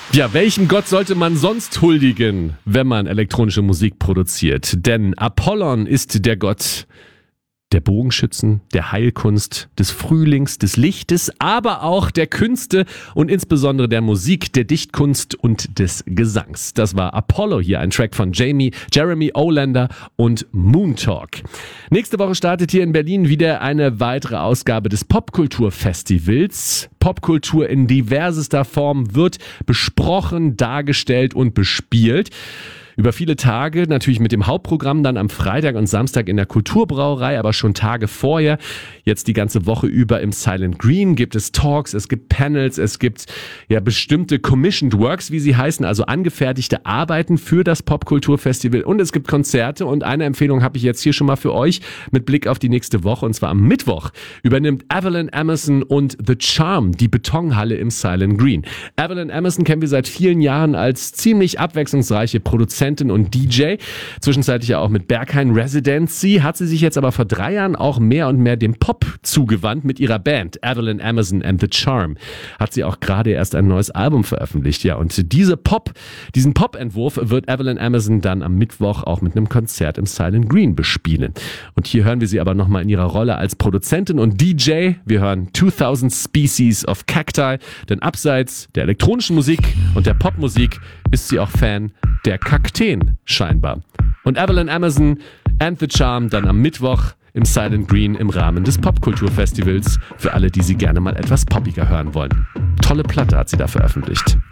Ja, welchem Gott sollte man sonst huldigen, wenn man elektronische Musik produziert? Denn Apollon ist der Gott der Bogenschützen, der Heilkunst, des Frühlings, des Lichtes, aber auch der Künste und insbesondere der Musik, der Dichtkunst und des Gesangs. Das war Apollo hier, ein Track von Jeremy Olander und Moon Talk. Nächste Woche startet hier in Berlin wieder eine weitere Ausgabe des Popkulturfestivals. Popkultur in diversester Form wird besprochen, dargestellt und bespielt. Über viele Tage, natürlich mit dem Hauptprogramm dann am Freitag und Samstag in der Kulturbrauerei, aber schon Tage vorher, jetzt die ganze Woche über im Silent Green gibt es Talks, es gibt Panels, es gibt ja bestimmte Commissioned Works, wie sie heißen, also angefertigte Arbeiten für das Popkulturfestival und es gibt Konzerte und eine Empfehlung habe ich jetzt hier schon mal für euch mit Blick auf die nächste Woche und zwar am Mittwoch übernimmt Evelyn Emerson und The Charm die Betonhalle im Silent Green. Evelyn Emerson kennen wir seit vielen Jahren als ziemlich abwechslungsreiche Produzentin und DJ, zwischenzeitlich ja auch mit Berghain Residency, hat sie sich jetzt aber vor 3 Jahren auch mehr und mehr dem Pop zugewandt mit ihrer Band Evelyn Emerson and The Charm. Hat sie auch gerade erst ein neues Album veröffentlicht, ja, und diesen Pop-Entwurf wird Evelyn Emerson dann am Mittwoch auch mit einem Konzert im Silent Green bespielen. Und hier hören wir sie aber nochmal in ihrer Rolle als Produzentin und DJ. Wir hören 2000 Species of Cacti, denn abseits der elektronischen Musik und der Popmusik ist sie auch Fan der Kakteen scheinbar. Und Evelyn Emerson and The Charm dann am Mittwoch im Silent Green im Rahmen des Popkulturfestivals für alle, die sie gerne mal etwas poppiger hören wollen. Tolle Platte hat sie da veröffentlicht.